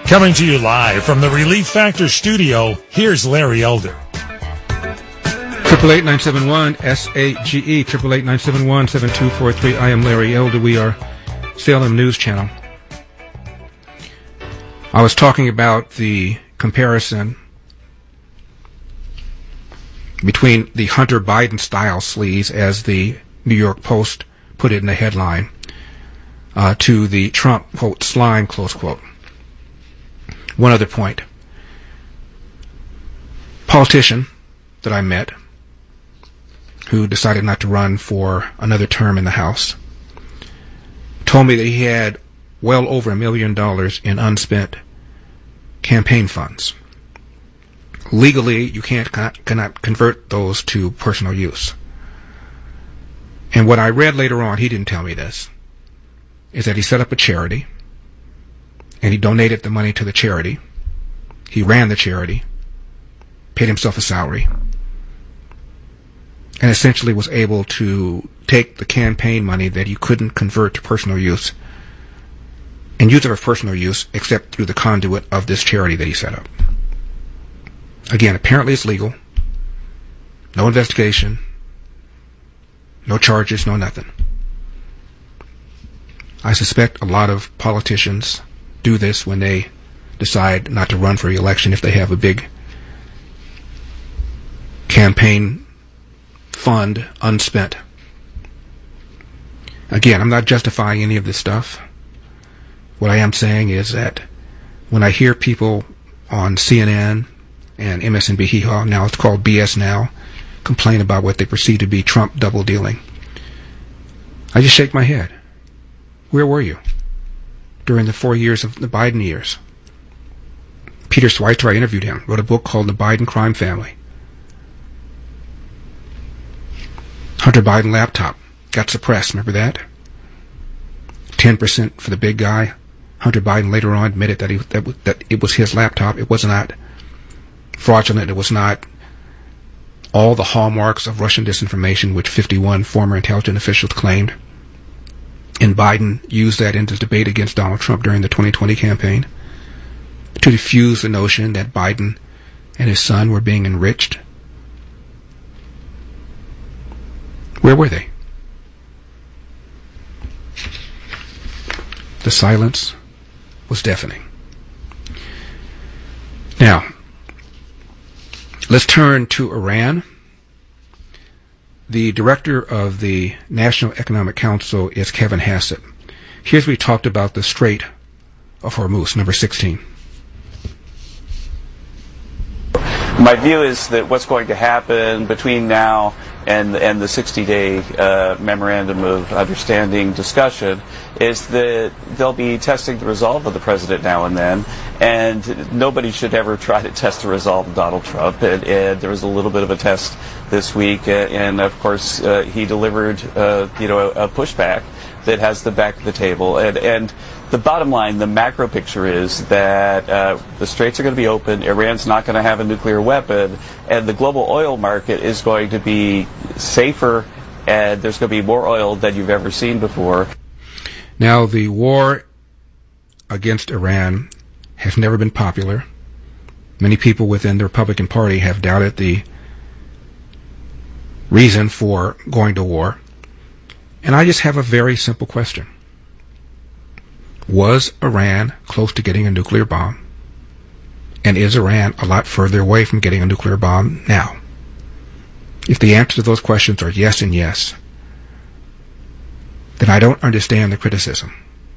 Coming to you live from the Relief Factor studio, here's Larry Elder. 888-971-SAGE, 888-971-7243. I am Larry Elder. We are Salem News Channel. I was talking about the comparison between the Hunter Biden-style sleaze, as the New York Post put it in the headline, to the Trump, quote, slime, close quote. One other point. Politician that I met who decided not to run for another term in the House told me that he had well over $1 million in unspent campaign funds. Legally, you cannot convert those to personal use. And what I read later on, he didn't tell me this, is that he set up a charity and he donated the money to the charity. He ran the charity, paid himself a salary, and essentially was able to take the campaign money that you couldn't convert to personal use and use it for personal use except through the conduit of this charity that he set up. Again, apparently it's legal. No investigation. No charges, no nothing. I suspect a lot of politicians do this when they decide not to run for re-election if they have a big campaign fund unspent. Again, I'm not justifying any of this stuff. What I am saying is that when I hear people on CNN and MSNBC, now it's called BS Now, complain about what they perceive to be Trump double dealing, I just shake my head. Where were you during the 4 years of the Biden years? Peter Schweizer, I interviewed him, wrote a book called The Biden Crime Family. Hunter Biden laptop got suppressed, remember that? 10% for the big guy. Hunter Biden later on admitted that it was his laptop. It was not fraudulent. It was not all the hallmarks of Russian disinformation, which 51 former intelligence officials claimed. And Biden used that in his debate against Donald Trump during the 2020 campaign to diffuse the notion that Biden and his son were being enriched. Where were they? The silence was deafening. Now, let's turn to Iran. The director of the National Economic Council is Kevin Hassett. Here's where we talked about the Strait of Hormuz, number 16. My view is that what's going to happen between now and the 60-day memorandum of understanding discussion is that they'll be testing the resolve of the president now and then, and nobody should ever try to test the resolve of Donald Trump. And there was a little bit of a test this week, and of course he delivered a pushback that has the back of the table. And the bottom line, the macro picture is that the straits are going to be open, Iran's not going to have a nuclear weapon, and the global oil market is going to be safer, and there's going to be more oil than you've ever seen before. Now, the war against Iran has never been popular. Many people within the Republican Party have doubted the reason for going to war. And I just have a very simple question. Was Iran close to getting a nuclear bomb? And is Iran a lot further away from getting a nuclear bomb now? If the answer to those questions are yes and yes, then I don't understand the criticism.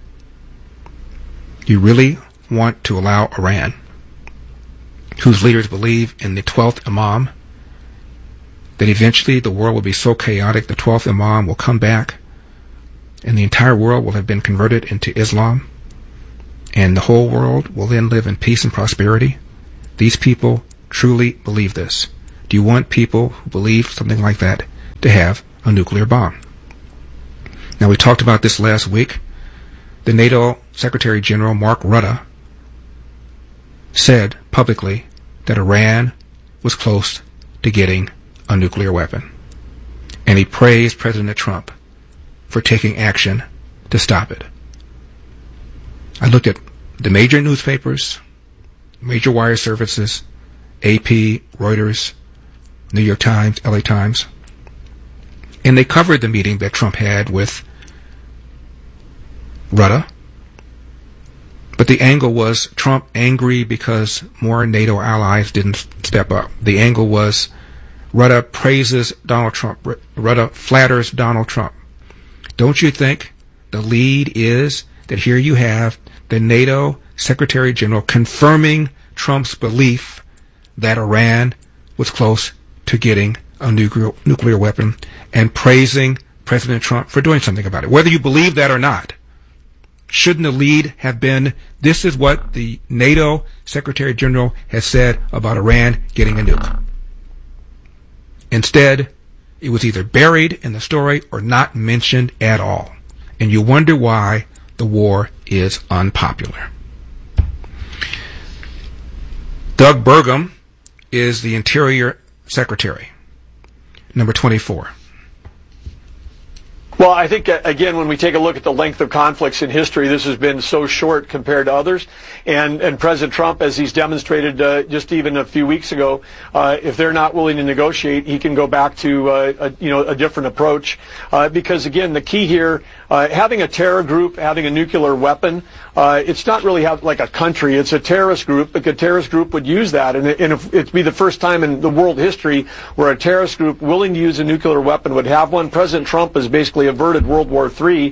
You really want to allow Iran, whose leaders believe in the 12th Imam, that eventually the world will be so chaotic the 12th Imam will come back and the entire world will have been converted into Islam, and the whole world will then live in peace and prosperity? These people truly believe this. Do you want people who believe something like that to have a nuclear bomb? Now, we talked about this last week. The NATO Secretary General Mark Rutte said publicly that Iran was close to getting a nuclear weapon. And he praised President Trump for taking action to stop it. I looked at the major newspapers, major wire services, AP, Reuters, New York Times, LA Times, and they covered the meeting that Trump had with Rutte. But the angle was Trump angry because more NATO allies didn't step up. The angle was Rutte praises Donald Trump. Rutte flatters Donald Trump. Don't you think the lead is that here you have the NATO Secretary General confirming Trump's belief that Iran was close to getting a nuclear weapon and praising President Trump for doing something about it? Whether you believe that or not, shouldn't the lead have been, this is what the NATO Secretary General has said about Iran getting a nuke? Instead, it was either buried in the story or not mentioned at all. And you wonder why the war is unpopular. Doug Burgum is the Interior Secretary, number 24. Well, I think, again, when we take a look at the length of conflicts in history, this has been so short compared to others. And President Trump, as he's demonstrated just even a few weeks ago, if they're not willing to negotiate, he can go back to a different approach. Because, again, the key here, having a terror group, having a nuclear weapon, it's not really like a country. It's a terrorist group, but the terrorist group would use that. And it'd be the first time in the world history where a terrorist group willing to use a nuclear weapon would have one. President Trump has basically averted World War III.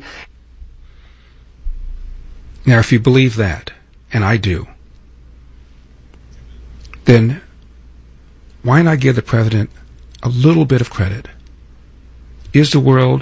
Now, if you believe that, and I do, then why not give the president a little bit of credit? Is the world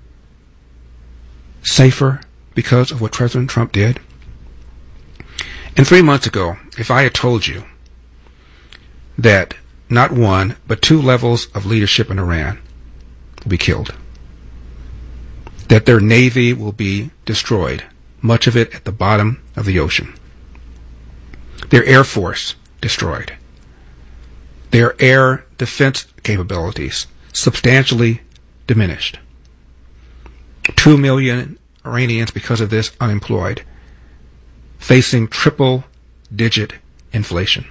safer because of what President Trump did? And 3 months ago, if I had told you that not one, but 2 levels of leadership in Iran will be killed, that their navy will be destroyed, much of it at the bottom of the ocean, their air force destroyed, their air defense capabilities substantially diminished, 2 million Iranians because of this unemployed, facing triple-digit inflation.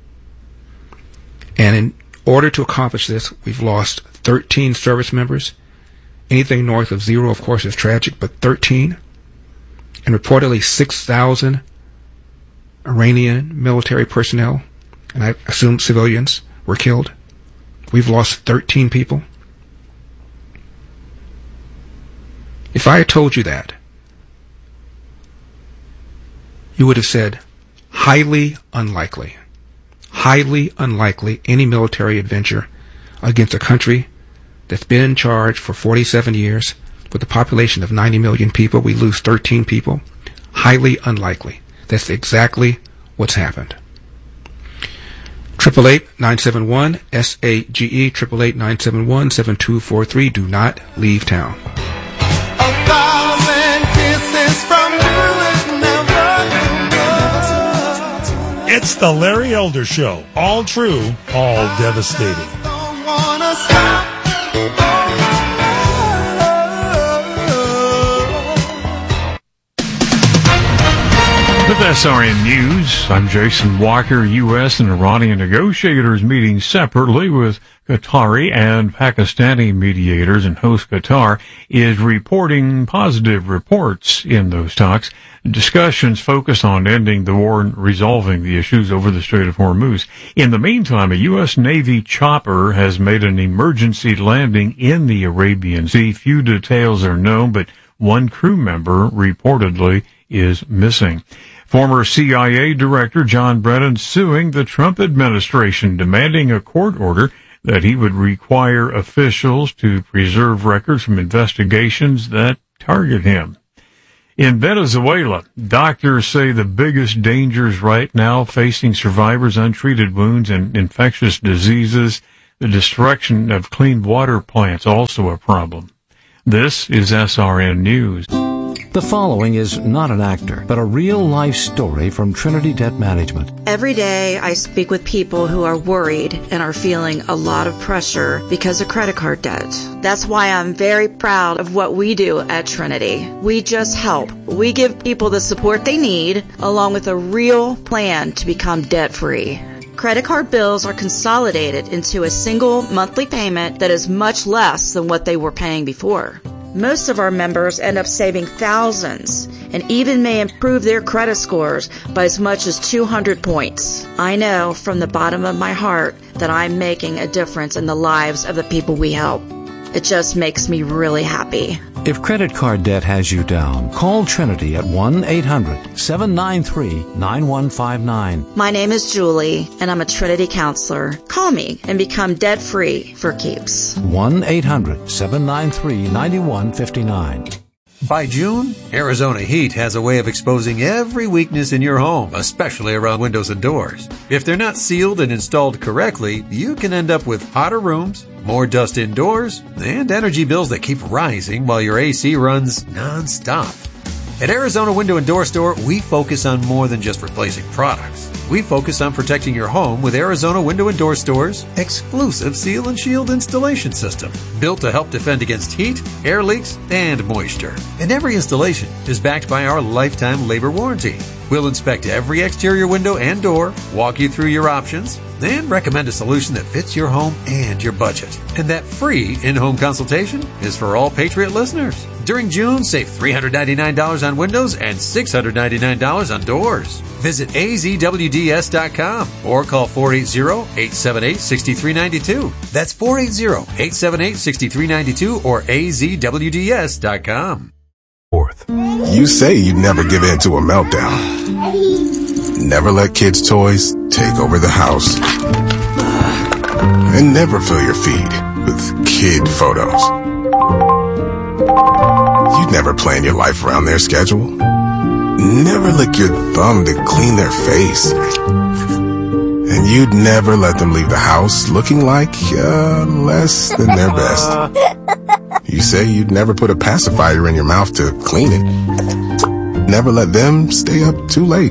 And in order to accomplish this, we've lost 13 service members. Anything north of 0, of course, is tragic, but 13. And reportedly 6,000 Iranian military personnel, and I assume civilians, were killed. We've lost 13 people. If I had told you that, you would have said, highly unlikely any military adventure against a country that's been in charge for 47 years with a population of 90 million people. We lose 13 people. Highly unlikely. That's exactly what's happened. 888-971-SAGE, 888-971-7243. Do not leave town. 1,000 kisses from you is never enough. It's the Larry Elder Show. All true, all devastating. Don't wanna stop. With SRN News, I'm Jason Walker. U.S. and Iranian negotiators meeting separately with Qatari and Pakistani mediators, and host Qatar is reporting positive reports in those talks. Discussions focus on ending the war and resolving the issues over the Strait of Hormuz. In the meantime, a U.S. Navy chopper has made an emergency landing in the Arabian Sea. Few details are known, but one crew member reportedly is missing. Former CIA Director John Brennan suing the Trump administration, demanding a court order that he would require officials to preserve records from investigations that target him. In Venezuela, doctors say the biggest dangers right now facing survivors, untreated wounds, and infectious diseases. The destruction of clean water plants also a problem. This is SRN News. The following is not an actor, but a real-life story from Trinity Debt Management. Every day I speak with people who are worried and are feeling a lot of pressure because of credit card debt. That's why I'm very proud of what we do at Trinity. We just help. We give people the support they need, along with a real plan to become debt-free. Credit card bills are consolidated into a single monthly payment that is much less than what they were paying before. Most of our members end up saving thousands and even may improve their credit scores by as much as 200 points. I know from the bottom of my heart that I'm making a difference in the lives of the people we help. It just makes me really happy. If credit card debt has you down, call Trinity at 1-800-793-9159. My name is Julie, and I'm a Trinity counselor. Call me and become debt-free for keeps. 1-800-793-9159. By June, Arizona Heat has a way of exposing every weakness in your home, especially around windows and doors. If they're not sealed and installed correctly, you can end up with hotter rooms, more dust indoors, and energy bills that keep rising while your AC runs non-stop. At Arizona Window and Door Store, we focus on more than just replacing products. We focus on protecting your home with Arizona Window and Door Store's exclusive Seal and Shield installation system, built to help defend against heat, air leaks, and moisture. And every installation is backed by our lifetime labor warranty. We'll inspect every exterior window and door, walk you through your options, and recommend a solution that fits your home and your budget. And that free in-home consultation is for all Patriot listeners. During June, save $399 on windows and $699 on doors. Visit azwds.com or call 480-878-6392. That's 480-878-6392 or azwds.com. You say you'd never give in to a meltdown. Never let kids' toys take over the house. And never fill your feed with kid photos. You'd never plan your life around their schedule. Never lick your thumb to clean their face. And you'd never let them leave the house looking like less than their best. You say you'd never put a pacifier in your mouth to clean it. Never let them stay up too late.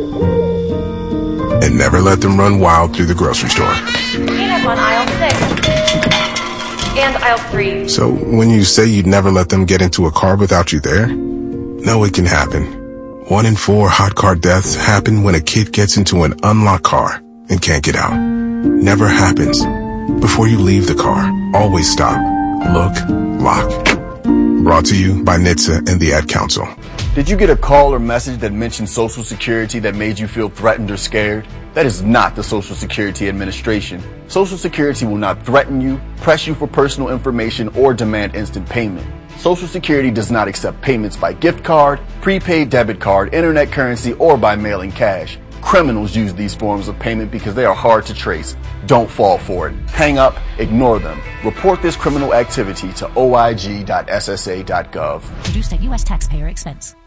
And never let them run wild through the grocery store. Peanuts on aisle 6 and aisle 3. So when you say you'd never let them get into a car without you there, no, it can happen. 1 in 4 hot car deaths happen when a kid gets into an unlocked car and can't get out. Never happens. Before you leave the car, always stop, look, lock. Brought to you by NHTSA and the Ad Council. Did you get a call or message that mentioned Social Security that made you feel threatened or scared? That is not the Social Security Administration. Social Security will not threaten you, press you for personal information, or demand instant payment. Social Security does not accept payments by gift card, prepaid debit card, internet currency, or by mailing cash. Criminals use these forms of payment because they are hard to trace. Don't fall for it. Hang up, ignore them. Report this criminal activity to oig.ssa.gov. Produced at U.S. taxpayer expense.